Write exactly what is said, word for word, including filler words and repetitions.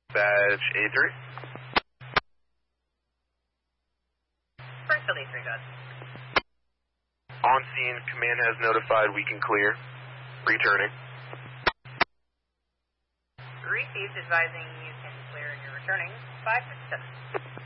Badge A three. Springfield A three, guys. On scene, command has notified we can clear. Returning. Received, advising you can clear and you're returning. five fifty-seven.